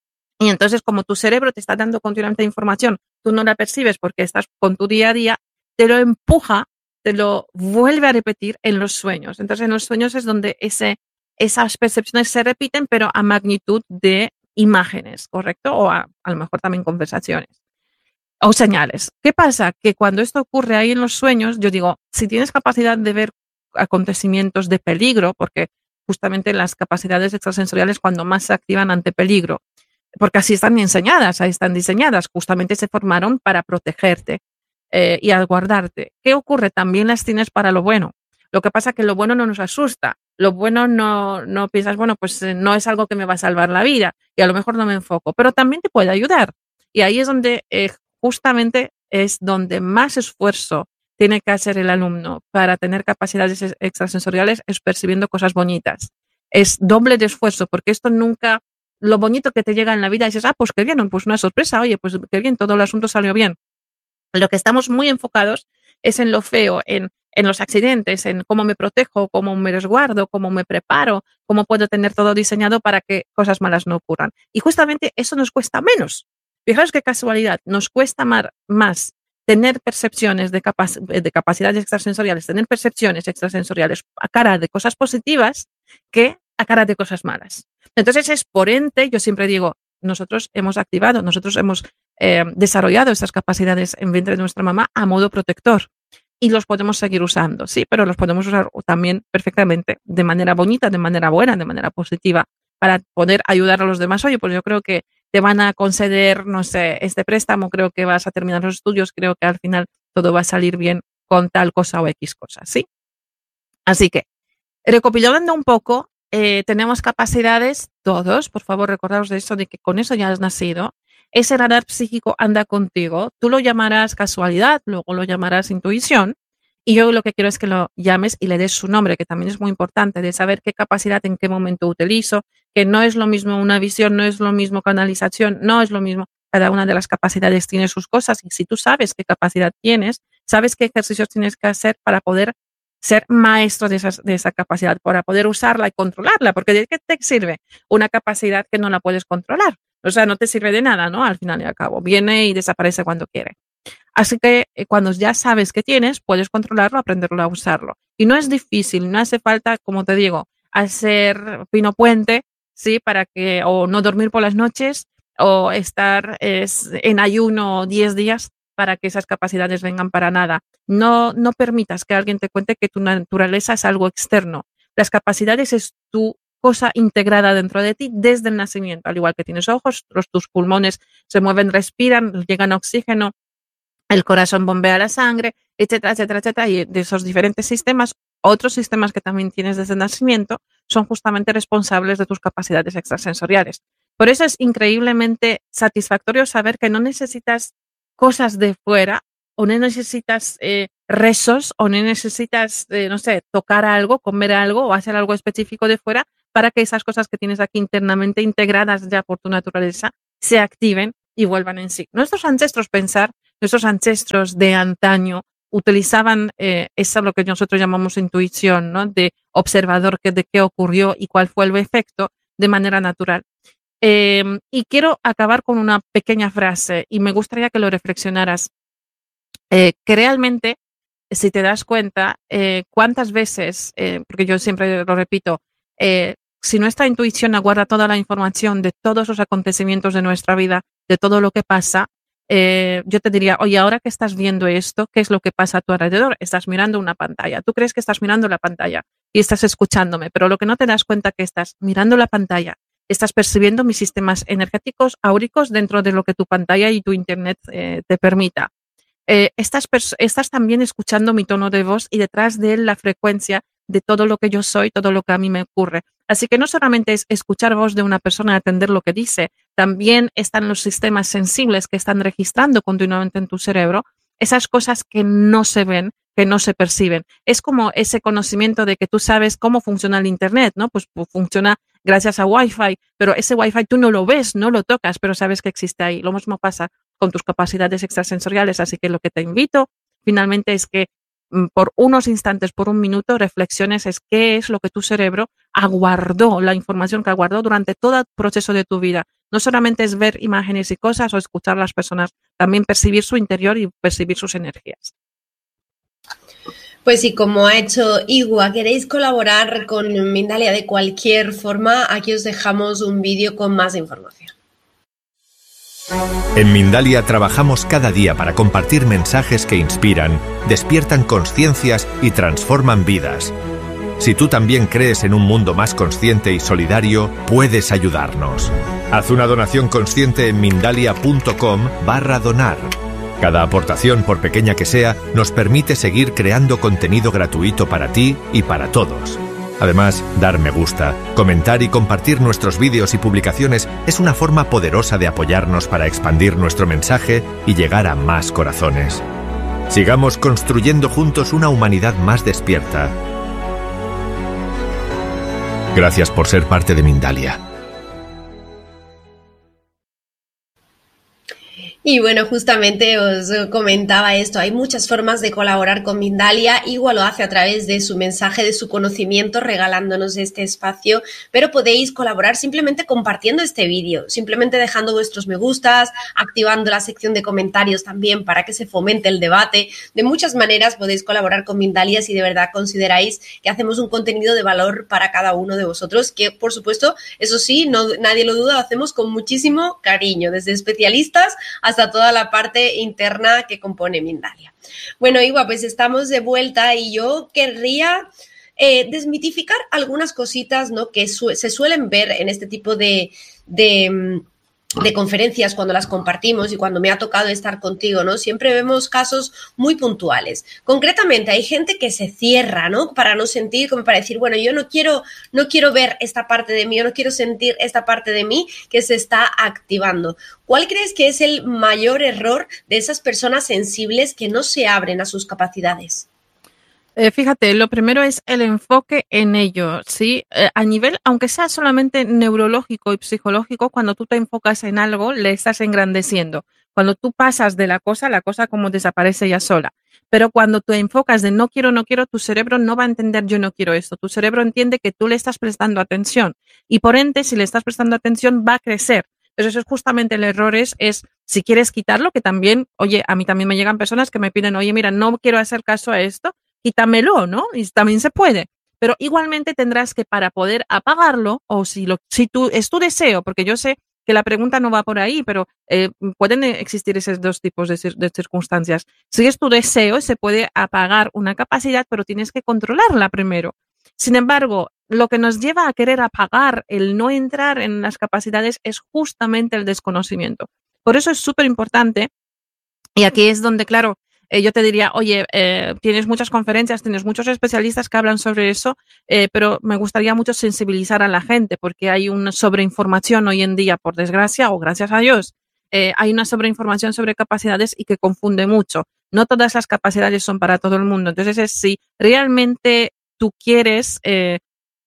Y entonces, como tu cerebro te está dando continuamente información, tú no la percibes porque estás con tu día a día, te lo empuja, te lo vuelve a repetir en los sueños. Entonces, en los sueños es donde ese, esas percepciones se repiten, pero a magnitud de imágenes, ¿correcto? O a, a lo mejor también conversaciones o señales. ¿Qué pasa? Que cuando esto ocurre ahí en los sueños, yo digo, si tienes capacidad de ver acontecimientos de peligro, porque justamente las capacidades extrasensoriales cuando más se activan ante peligro, porque así están enseñadas, ahí están diseñadas, justamente se formaron para protegerte eh, y guardarte. ¿Qué ocurre? También las tienes para lo bueno. Lo que pasa es que lo bueno no nos asusta, lo bueno no, no piensas, bueno, pues eh, no es algo que me va a salvar la vida y a lo mejor no me enfoco, pero también te puede ayudar. Y ahí es donde eh, justamente es donde más esfuerzo tiene que hacer el alumno para tener capacidades extrasensoriales, es percibiendo cosas bonitas. Es doble de esfuerzo, porque esto nunca, lo bonito que te llega en la vida, dices, ah, pues qué bien, pues una sorpresa, oye, pues qué bien, todo el asunto salió bien. Lo que estamos muy enfocados es en lo feo, en, en los accidentes, en cómo me protejo, cómo me resguardo, cómo me preparo, cómo puedo tener todo diseñado para que cosas malas no ocurran. Y justamente eso nos cuesta menos. Fijaos qué casualidad, nos cuesta mar, más tener percepciones de, capac de capacidades extrasensoriales, tener percepciones extrasensoriales a cara de cosas positivas que a cara de cosas malas. Entonces es por ente, yo siempre digo, nosotros hemos activado, nosotros hemos eh, desarrollado estas capacidades en vientre de nuestra mamá a modo protector y los podemos seguir usando, sí, pero los podemos usar también perfectamente de manera bonita, de manera buena, de manera positiva para poder ayudar a los demás. Oye, pues yo creo que te van a conceder, no sé, este préstamo, creo que vas a terminar los estudios, creo que al final todo va a salir bien con tal cosa o X cosa, ¿sí? Así que, recopilando un poco, eh, tenemos capacidades, todos, por favor, recordaos de eso, de que con eso ya has nacido. Ese radar psíquico anda contigo, tú lo llamarás casualidad, luego lo llamarás intuición, y yo lo que quiero es que lo llames y le des su nombre, que también es muy importante, de saber qué capacidad en qué momento utilizo, que no es lo mismo una visión, no es lo mismo canalización, no es lo mismo. Cada una de las capacidades tiene sus cosas y si tú sabes qué capacidad tienes, sabes qué ejercicios tienes que hacer para poder ser maestro de, esas, de esa capacidad, para poder usarla y controlarla, porque ¿de qué te sirve una capacidad que no la puedes controlar? O sea, no te sirve de nada, ¿no? Al final y al cabo, viene y desaparece cuando quiere. Así que eh, cuando ya sabes que tienes, puedes controlarlo, aprenderlo a usarlo. Y no es difícil, no hace falta, como te digo, hacer pino puente, ¿sí? Para que, o no dormir por las noches, o estar es, en ayuno diez días para que esas capacidades vengan para nada. No, no permitas que alguien te cuente que tu naturaleza es algo externo. Las capacidades es tu cosa integrada dentro de ti desde el nacimiento, al igual que tienes ojos, los, tus pulmones se mueven, respiran, llegan oxígeno, el corazón bombea la sangre, etcétera, etcétera, etcétera, y de esos diferentes sistemas, otros sistemas que también tienes desde el nacimiento son justamente responsables de tus capacidades extrasensoriales. Por eso es increíblemente satisfactorio saber que no necesitas cosas de fuera o no necesitas eh, rezos o no necesitas, eh, no sé, tocar algo, comer algo o hacer algo específico de fuera para que esas cosas que tienes aquí internamente integradas ya por tu naturaleza se activen y vuelvan en sí. Nuestros ancestros, pensar, nuestros ancestros de antaño utilizaban eh, eso lo que nosotros llamamos intuición, ¿no? De observador que, de qué ocurrió y cuál fue el efecto de manera natural. Eh, y quiero acabar con una pequeña frase y me gustaría que lo reflexionaras. Eh, que realmente, si te das cuenta, eh, cuántas veces, eh, porque yo siempre lo repito, eh, si nuestra intuición aguarda toda la información de todos los acontecimientos de nuestra vida, de todo lo que pasa, eh, yo te diría, oye, ahora que estás viendo esto, ¿qué es lo que pasa a tu alrededor? Estás mirando una pantalla. Tú crees que estás mirando la pantalla y estás escuchándome, pero lo que no te das cuenta es que estás mirando la pantalla, estás percibiendo mis sistemas energéticos áuricos dentro de lo que tu pantalla y tu internet eh, te permita. Eh, estás, estás también escuchando mi tono de voz y detrás de él la frecuencia de todo lo que yo soy, todo lo que a mí me ocurre. Así que no solamente es escuchar voz de una persona y atender lo que dice, también están los sistemas sensibles que están registrando continuamente en tu cerebro esas cosas que no se ven, que no se perciben. Es como ese conocimiento de que tú sabes cómo funciona el Internet, ¿no? Pues, pues funciona gracias a Wi-Fi, pero ese Wi-Fi tú no lo ves, no lo tocas, pero sabes que existe ahí. Lo mismo pasa con tus capacidades extrasensoriales, así que lo que te invito finalmente es que por unos instantes, por un minuto, reflexiones es qué es lo que tu cerebro aguardó, la información que aguardó durante todo el proceso de tu vida. No solamente es ver imágenes y cosas o escuchar a las personas, también percibir su interior y percibir sus energías. Pues sí, como ha hecho Igua, queréis colaborar con Mindalia de cualquier forma, aquí os dejamos un vídeo con más información. En Mindalia trabajamos cada día para compartir mensajes que inspiran, despiertan conciencias y transforman vidas. Si tú también crees en un mundo más consciente y solidario, puedes ayudarnos. Haz una donación consciente en mindalia punto com barra donar. Cada aportación, por pequeña que sea, nos permite seguir creando contenido gratuito para ti y para todos. Además, dar me gusta, comentar y compartir nuestros vídeos y publicaciones es una forma poderosa de apoyarnos para expandir nuestro mensaje y llegar a más corazones. Sigamos construyendo juntos una humanidad más despierta. Gracias por ser parte de Mindalia. Y bueno, justamente os comentaba esto, hay muchas formas de colaborar con Mindalia, Igua lo hace a través de su mensaje, de su conocimiento, regalándonos este espacio, pero podéis colaborar simplemente compartiendo este vídeo, simplemente dejando vuestros me gustas, activando la sección de comentarios también para que se fomente el debate. De muchas maneras podéis colaborar con Mindalia si de verdad consideráis que hacemos un contenido de valor para cada uno de vosotros, que por supuesto, eso sí, no, nadie lo duda, lo hacemos con muchísimo cariño, desde especialistas hasta toda la parte interna que compone Mindalia. Bueno, Igua, pues estamos de vuelta y yo querría eh, desmitificar algunas cositas, ¿no?, que su se suelen ver en este tipo de, de, de conferencias cuando las compartimos y cuando me ha tocado estar contigo, ¿no? Siempre vemos casos muy puntuales. Concretamente, hay gente que se cierra, ¿no?, para no sentir, como para decir, bueno, yo no quiero, no quiero ver esta parte de mí, yo no quiero sentir esta parte de mí que se está activando. ¿Cuál crees que es el mayor error de esas personas sensibles que no se abren a sus capacidades? Eh, fíjate, lo primero es el enfoque en ello, ¿sí? Eh, a nivel, aunque sea solamente neurológico y psicológico, cuando tú te enfocas en algo, le estás engrandeciendo. Cuando tú pasas de la cosa, la cosa como desaparece ya sola. Pero cuando tú enfocas de no quiero, no quiero, tu cerebro no va a entender yo no quiero esto. Tu cerebro entiende que tú le estás prestando atención. Y por ende, si le estás prestando atención, va a crecer. Entonces, eso es justamente el error, es, es si quieres quitarlo, que también, oye, a mí también me llegan personas que me piden, oye, mira, no quiero hacer caso a esto, quítamelo, ¿no? Y también se puede. Pero igualmente tendrás que, para poder apagarlo, o si, lo, si tú, es tu deseo, porque yo sé que la pregunta no va por ahí, pero eh, pueden existir esos dos tipos de, de circunstancias. Si es tu deseo, se puede apagar una capacidad, pero tienes que controlarla primero. Sin embargo, lo que nos lleva a querer apagar el no entrar en las capacidades es justamente el desconocimiento. Por eso es súper importante, y aquí es donde, claro, eh, yo te diría, oye, eh, tienes muchas conferencias, tienes muchos especialistas que hablan sobre eso, eh, pero me gustaría mucho sensibilizar a la gente porque hay una sobreinformación hoy en día, por desgracia, o gracias a Dios, eh, hay una sobreinformación sobre capacidades y que confunde mucho. No todas las capacidades son para todo el mundo. Entonces, es si realmente tú quieres, eh,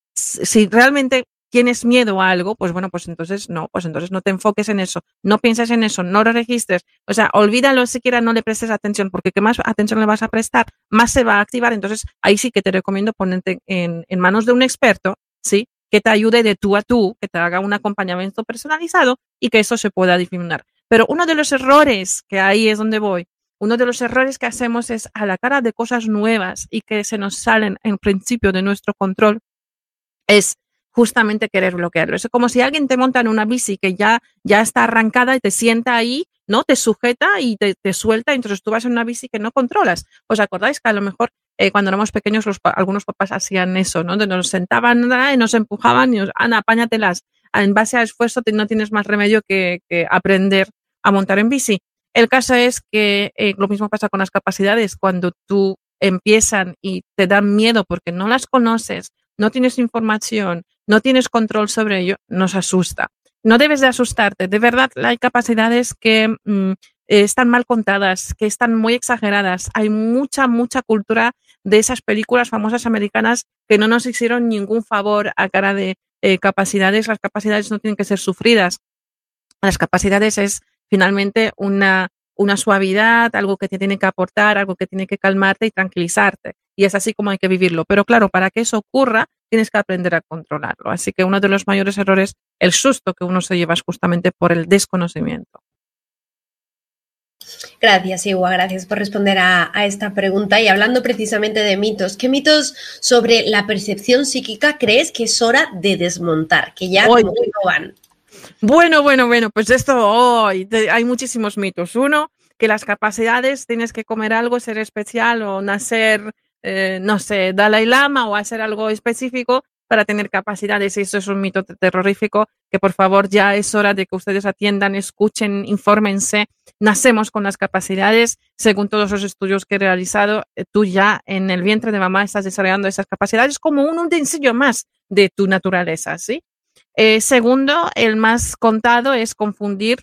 si realmente tienes miedo a algo, pues bueno, pues entonces no, pues entonces no te enfoques en eso, no pienses en eso, no lo registres, o sea, olvídalo siquiera, no le prestes atención, porque qué más atención le vas a prestar, más se va a activar. Entonces ahí sí que te recomiendo ponerte en, en manos de un experto, ¿sí?, que te ayude de tú a tú, que te haga un acompañamiento personalizado y que eso se pueda difuminar. Pero uno de los errores, que ahí es donde voy, uno de los errores que hacemos es a la cara de cosas nuevas y que se nos salen en principio de nuestro control, es justamente querer bloquearlo. Es como si alguien te monta en una bici que ya, ya está arrancada y te sienta ahí, ¿no? Te sujeta y te, te suelta, y entonces tú vas en una bici que no controlas. ¿Os acordáis que a lo mejor eh, cuando éramos pequeños los, algunos papás hacían eso, ¿no? Nos sentaban y nos empujaban y nos, Ana, apáñatelas. En base al esfuerzo no tienes más remedio que, que aprender a montar en bici. El caso es que eh, lo mismo pasa con las capacidades. Cuando tú empiezan y te dan miedo porque no las conoces, no tienes información, no tienes control sobre ello, nos asusta. No debes de asustarte. De verdad, hay capacidades que mm, están mal contadas, que están muy exageradas. Hay mucha, mucha cultura de esas películas famosas americanas que no nos hicieron ningún favor a cara de eh, capacidades. Las capacidades no tienen que ser sufridas. Las capacidades es finalmente una, una suavidad, algo que te tiene que aportar, algo que tiene que calmarte y tranquilizarte. Y es así como hay que vivirlo. Pero claro, para que eso ocurra, tienes que aprender a controlarlo. Así que uno de los mayores errores, el susto que uno se lleva es justamente por el desconocimiento. Gracias, Iwa, gracias por responder a, a esta pregunta. Y hablando precisamente de mitos, ¿qué mitos sobre la percepción psíquica crees que es hora de desmontar? Que ya Hoy, como que no van. Bueno, bueno, bueno, pues esto hoy oh, hay muchísimos mitos. Uno, que las capacidades, tienes que comer algo, ser especial o nacer, eh, no sé, Dalai Lama o hacer algo específico para tener capacidades. Y eso es un mito terrorífico que por favor ya es hora de que ustedes atiendan, escuchen, infórmense. Nacemos con las capacidades, según todos los estudios que he realizado, tú ya en el vientre de mamá estás desarrollando esas capacidades como un utensilio más de tu naturaleza, ¿sí? Eh, segundo, el más contado es confundir,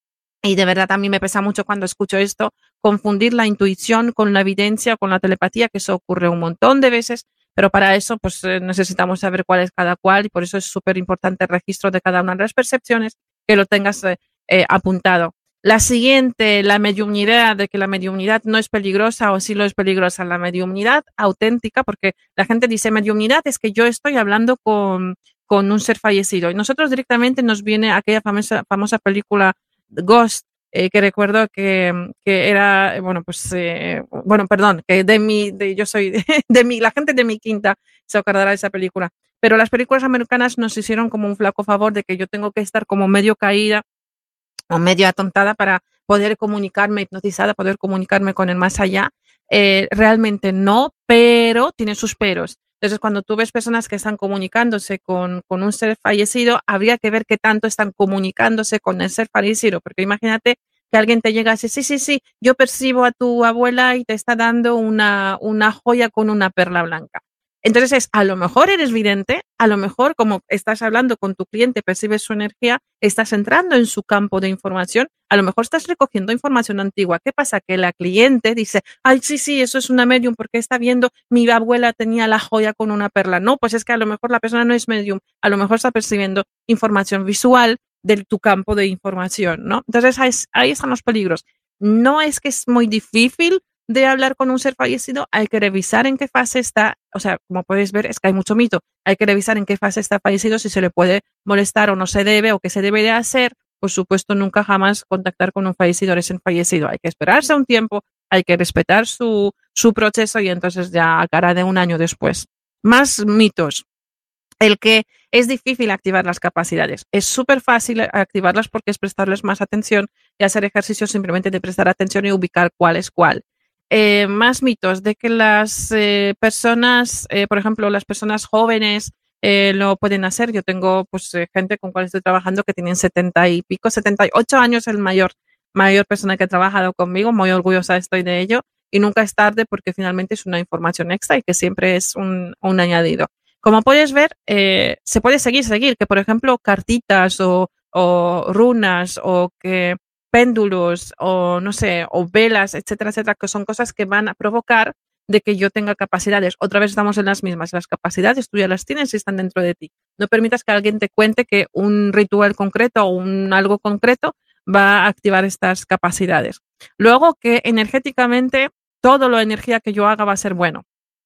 y de verdad a mí me pesa mucho cuando escucho esto, confundir la intuición con la evidencia, con la telepatía, que eso ocurre un montón de veces, pero para eso pues eh, necesitamos saber cuál es cada cual y por eso es súper importante el registro de cada una de las percepciones, que lo tengas eh, eh, apuntado. La siguiente, la mediumnidad, de que la mediumnidad no es peligrosa o sí lo es peligrosa. La mediumnidad auténtica, porque la gente dice mediumnidad es que yo estoy hablando con, con un ser fallecido. Y nosotros directamente nos viene aquella famosa, famosa película Ghost, eh, que recuerdo que, que era, bueno, pues, eh, bueno, perdón, que de mi, de, yo soy de, de mi, la gente de mi quinta se acordará de esa película. Pero las películas americanas nos hicieron como un flaco favor de que yo tengo que estar como medio caída o medio atontada para poder comunicarme, hipnotizada, poder comunicarme con el más allá. Eh, realmente no, pero tiene sus peros. Entonces, cuando tú ves personas que están comunicándose con, con un ser fallecido, habría que ver qué tanto están comunicándose con el ser fallecido, porque imagínate que alguien te llega así, sí, sí, sí, yo percibo a tu abuela y te está dando una, una joya con una perla blanca. Entonces es, a lo mejor eres vidente, a lo mejor como estás hablando con tu cliente, percibes su energía, estás entrando en su campo de información, a lo mejor estás recogiendo información antigua. ¿Qué pasa? Que la cliente dice, ay, sí, sí, eso es una medium porque está viendo, mi abuela tenía la joya con una perla. No, pues es que a lo mejor la persona no es medium, a lo mejor está percibiendo información visual de tu campo de información, ¿no? Entonces ahí, ahí están los peligros. No es que es muy difícil de hablar con un ser fallecido, hay que revisar en qué fase está, o sea, como podéis ver, es que hay mucho mito, hay que revisar en qué fase está fallecido, si se le puede molestar o no se debe, o qué se debe de hacer. Por supuesto, nunca jamás contactar con un fallecido, recién fallecido, hay que esperarse un tiempo, hay que respetar su, su proceso y entonces ya a cara de un año después. Más mitos. El que es difícil activar las capacidades. Es súper fácil activarlas porque es prestarles más atención y hacer ejercicios simplemente de prestar atención y ubicar cuál es cuál. Eh, más mitos de que las eh, personas, eh, por ejemplo, las personas jóvenes eh, lo pueden hacer. Yo tengo pues eh, gente con cual estoy trabajando que tienen setenta y pico, setenta y ocho años, el mayor, mayor persona que ha trabajado conmigo, muy orgullosa estoy de ello y nunca es tarde porque finalmente es una información extra y que siempre es un, un añadido. Como puedes ver, eh, se puede seguir, seguir, que por ejemplo cartitas o, o runas o que péndulos o no sé, o velas, etcétera, etcétera, que son cosas que van a provocar de que yo tenga capacidades. Otra vez estamos en las mismas, las capacidades tú ya las tienes y están dentro de ti. No permitas que alguien te cuente que un ritual concreto o un algo concreto va a activar estas capacidades. Luego que energéticamente todo lo energía que yo haga va a ser bueno.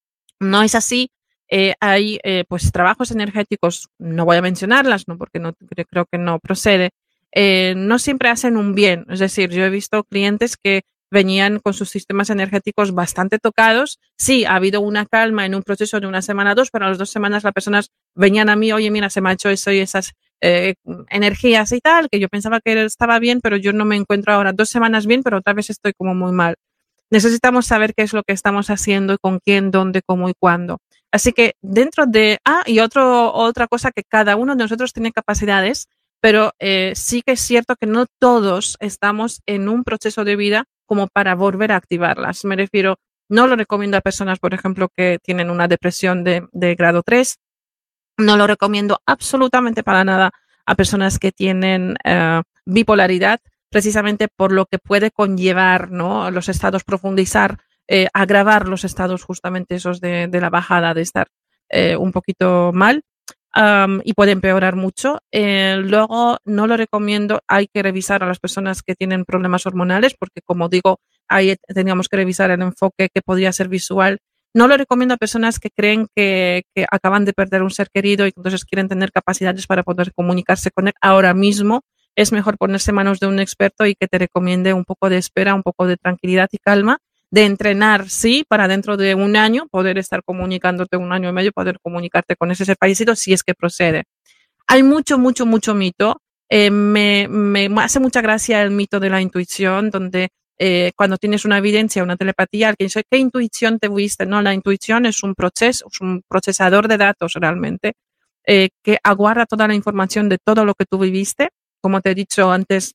No es así. Eh, hay eh, pues trabajos energéticos, no voy a mencionarlas, no porque no creo que no procede, eh, no siempre hacen un bien. Es decir, yo he visto clientes que venían con sus sistemas energéticos bastante tocados. Sí, ha habido una calma en un proceso de una semana o dos, pero a las dos semanas las personas venían a mí, oye, mira, se me ha hecho eso y esas eh, energías y tal, que yo pensaba que estaba bien, pero yo no me encuentro ahora dos semanas bien, pero otra vez estoy como muy mal. Necesitamos saber qué es lo que estamos haciendo y con quién, dónde, cómo y cuándo. Así que dentro de, ah, y otro, otra cosa que cada uno de nosotros tiene capacidades, pero eh, sí que es cierto que no todos estamos en un proceso de vida como para volver a activarlas. Me refiero, no lo recomiendo a personas, por ejemplo, que tienen una depresión de, de grado tres. No lo recomiendo absolutamente para nada a personas que tienen uh, bipolaridad, precisamente por lo que puede conllevar, ¿no? Los estados, profundizar, eh, agravar los estados justamente esos de, de la bajada, de estar eh, un poquito mal. Um, y puede empeorar mucho. Eh, luego, no lo recomiendo. Hay que revisar a las personas que tienen problemas hormonales, porque como digo, ahí teníamos que revisar el enfoque que podría ser visual. No lo recomiendo a personas que creen que, que acaban de perder un ser querido y entonces quieren tener capacidades para poder comunicarse con él ahora mismo. es mejor ponerse en manos de un experto y que te recomiende un poco de espera, un poco de tranquilidad y calma, de entrenar, sí, para dentro de un año poder estar comunicándote, un año y medio, poder comunicarte con ese paísito si es que procede. Hay mucho, mucho, mucho mito. Eh, me, me hace mucha gracia el mito de la intuición, donde eh, cuando tienes una evidencia, una telepatía, alguien dice, ¿qué intuición te tuviste? No, la intuición es un proceso, es un procesador de datos realmente, eh, que aguarda toda la información de todo lo que tú viviste, como te he dicho antes,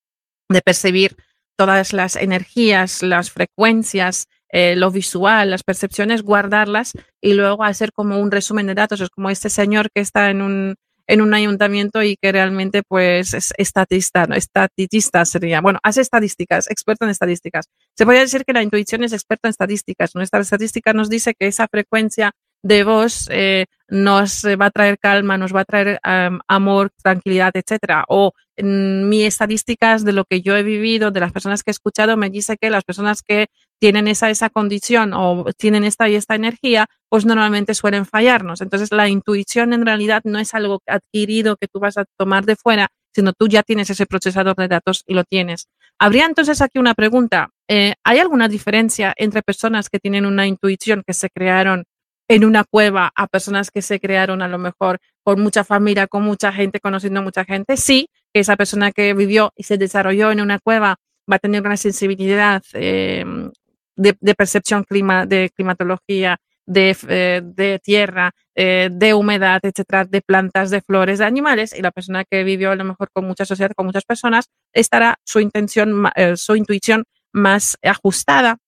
de percibir todas las energías, las frecuencias, eh, lo visual, las percepciones, guardarlas y luego hacer como un resumen de datos. Es como este señor que está en un, en un ayuntamiento y que realmente pues es estatista, ¿no? Estatista sería, bueno, hace estadísticas, experto en estadísticas. Se podría decir que la intuición es experta en estadísticas. Nuestra estadística nos dice que esa frecuencia de voz eh, nos va a traer calma, nos va a traer um, amor, tranquilidad, etcétera. O en mi estadísticas de lo que yo he vivido, de las personas que he escuchado, me dice que las personas que tienen esa, esa condición o tienen esta y esta energía, pues normalmente suelen fallarnos. Entonces la intuición en realidad no es algo adquirido que tú vas a tomar de fuera, sino tú ya tienes ese procesador de datos y lo tienes. Habría entonces aquí una pregunta. Eh, ¿hay alguna diferencia entre personas que tienen una intuición que se crearon en una cueva a personas que se crearon a lo mejor con mucha familia, con mucha gente, conociendo a mucha gente? Sí, que esa persona que vivió y se desarrolló en una cueva va a tener una sensibilidad eh, de, de percepción clima, de climatología, de, eh, de tierra, eh, de humedad, etcétera, de plantas, de flores, de animales, y la persona que vivió a lo mejor con mucha sociedad, con muchas personas, estará su intención, eh, su intuición más ajustada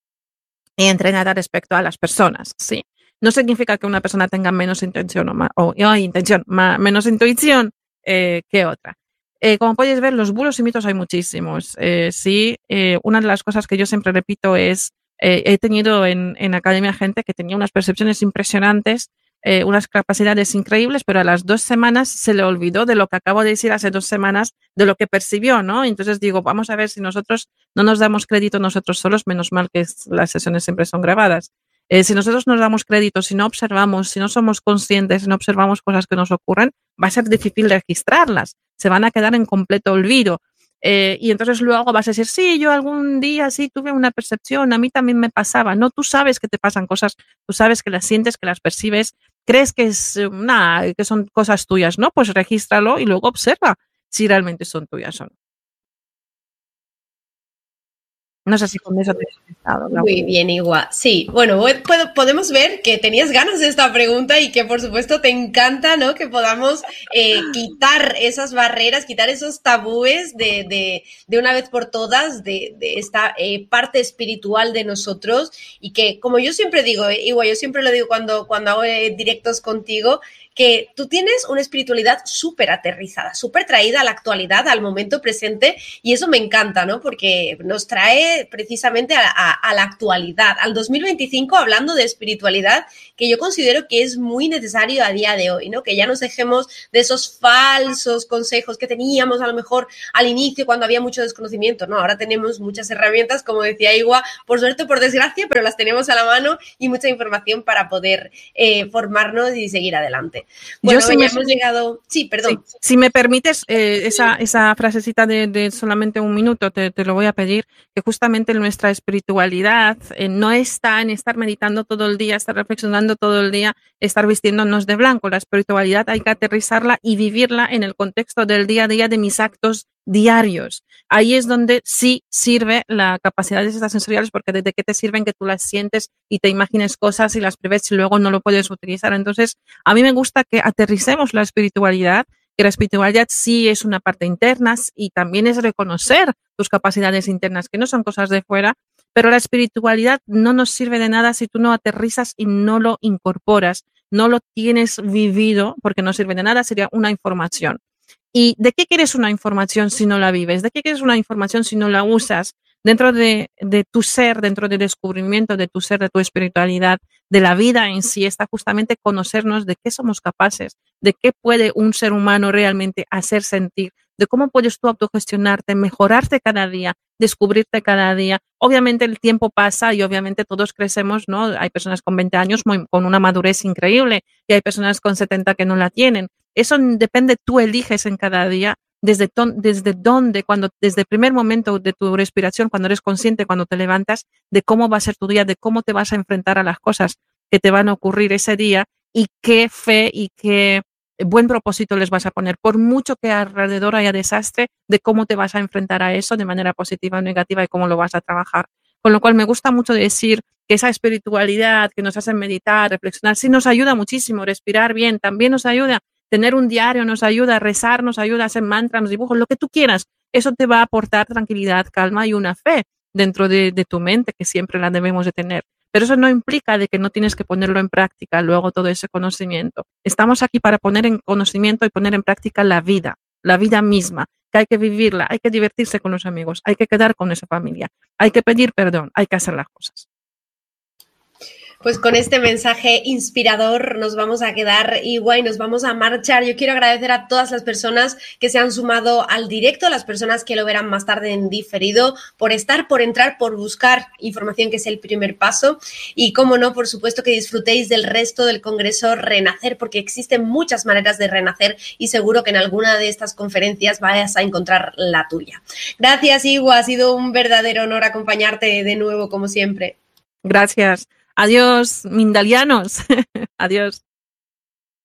y entrenada respecto a las personas, sí. No significa que una persona tenga menos intención o, más, o oh, intención, más, menos intuición eh, que otra. Eh, como podéis ver, los bulos y mitos hay muchísimos. Eh, sí, eh, una de las cosas que yo siempre repito es, eh, he tenido en, en academia gente que tenía unas percepciones impresionantes, eh, unas capacidades increíbles, pero a las dos semanas se le olvidó de lo que acabo de decir hace dos semanas, de lo que percibió, ¿no? Entonces digo, vamos a ver si nosotros no nos damos crédito nosotros solos, menos mal que las sesiones siempre son grabadas. Eh, si nosotros nos damos crédito, si no observamos, si no somos conscientes, si no observamos cosas que nos ocurren, va a ser difícil registrarlas. Se van a quedar en completo olvido. Eh, y entonces luego vas a decir, sí, yo algún día sí tuve una percepción, a mí también me pasaba. No, tú sabes que te pasan cosas, tú sabes que las sientes, que las percibes, crees que es nada, que son cosas tuyas, ¿no? Pues regístralo y luego observa si realmente son tuyas o no. No sé si con eso te he contestado, ¿no? Muy bien, Igua. Sí, bueno, puedo, podemos ver que tenías ganas de esta pregunta y que por supuesto te encanta, ¿no? Que podamos eh, quitar esas barreras, quitar esos tabúes de, de, de una vez por todas de, de esta eh, parte espiritual de nosotros y que, como yo siempre digo, eh, Igua, yo siempre lo digo cuando, cuando hago eh, directos contigo, que tú tienes una espiritualidad súper aterrizada, súper traída a la actualidad, al momento presente, y eso me encanta, ¿no? Porque nos trae precisamente a, a, a la actualidad, al dos mil veinticinco, hablando de espiritualidad, que yo considero que es muy necesario a día de hoy, ¿no? Que ya nos dejemos de esos falsos consejos que teníamos a lo mejor al inicio cuando había mucho desconocimiento, ¿no? Ahora tenemos muchas herramientas, como decía Igua, por suerte o por desgracia, pero las tenemos a la mano y mucha información para poder eh, formarnos y seguir adelante. Bueno, Yo sí ya me, hemos llegado... Sí, perdón. Sí, si me permites, eh, esa, esa frasecita de, de solamente un minuto, te, te lo voy a pedir, que justamente nuestra espiritualidad eh, no está en estar meditando todo el día, estar reflexionando todo el día, estar vistiéndonos de blanco. La espiritualidad hay que aterrizarla y vivirla en el contexto del día a día de mis actos diarios. Ahí es donde sí sirve la capacidad de estas sensoriales, porque desde qué te sirven que tú las sientes y te imagines cosas y las prevés y luego no lo puedes utilizar. Entonces, a mí me gusta que aterricemos la espiritualidad, que la espiritualidad sí es una parte interna y también es reconocer tus capacidades internas, que no son cosas de fuera, pero la espiritualidad no nos sirve de nada si tú no aterrizas y no lo incorporas, no lo tienes vivido, porque no sirve de nada, sería una información. ¿Y de qué quieres una información si no la vives? ¿De qué quieres una información si no la usas? Dentro de, de tu ser, dentro del descubrimiento de tu ser, de tu espiritualidad, de la vida en sí, está justamente conocernos de qué somos capaces, de qué puede un ser humano realmente hacer sentir, de cómo puedes tú autogestionarte, mejorarte cada día, descubrirte cada día. Obviamente el tiempo pasa y obviamente todos crecemos, ¿no? Hay personas con veinte años muy, con una madurez increíble y hay personas con setenta que no la tienen. Eso depende, tú eliges en cada día desde, ton, desde dónde, cuando, desde el primer momento de tu respiración, cuando eres consciente, cuando te levantas, de cómo va a ser tu día, de cómo te vas a enfrentar a las cosas que te van a ocurrir ese día y qué fe y qué buen propósito les vas a poner. Por mucho que alrededor haya desastre, de cómo te vas a enfrentar a eso de manera positiva o negativa y cómo lo vas a trabajar. Con lo cual me gusta mucho decir que esa espiritualidad que nos hace meditar, reflexionar, sí nos ayuda muchísimo, respirar bien, también nos ayuda, tener un diario nos ayuda, rezar nos ayuda, hacer mantras, dibujos, lo que tú quieras. Eso te va a aportar tranquilidad, calma y una fe dentro de, de tu mente, que siempre la debemos de tener. Pero eso no implica de que no tienes que ponerlo en práctica luego todo ese conocimiento. Estamos aquí para poner en conocimiento y poner en práctica la vida, la vida misma, que hay que vivirla, hay que divertirse con los amigos, hay que quedar con esa familia, hay que pedir perdón, hay que hacer las cosas. Pues con este mensaje inspirador nos vamos a quedar igual y nos vamos a marchar. Yo quiero agradecer a todas las personas que se han sumado al directo, las personas que lo verán más tarde en diferido, por estar, por entrar, por buscar información, que es el primer paso. Y cómo no, por supuesto que disfrutéis del resto del Congreso Renacer, porque existen muchas maneras de renacer y seguro que en alguna de estas conferencias vas a encontrar la tuya. Gracias, Igua, ha sido un verdadero honor acompañarte de nuevo, como siempre. Gracias. Adiós, mindalianos. Adiós.